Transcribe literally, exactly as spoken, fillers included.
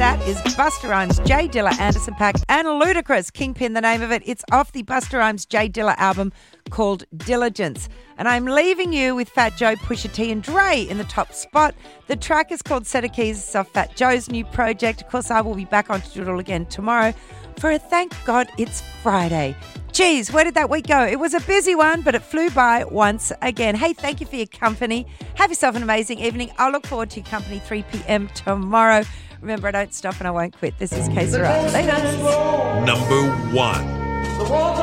that is Busta Rhymes, J Dilla, Anderson .Paak, and Ludacris, Kingpin, the name of it. It's off the Busta Rhymes, J Dilla album called Diligence. And I'm leaving you with Fat Joe, Pusha T, and Dre in the top spot. The track is called Set of Keys. It's off Fat Joe's new project. Of course, I will be back on to do it all again tomorrow for a Thank God It's Friday. Geez, where did that week go? It was a busy one, but it flew by once again. Hey, thank you for your company. Have yourself an amazing evening. I'll look forward to your company three p.m. tomorrow. Remember, I don't stop and I won't quit. This is K Sarah. Later. Number one.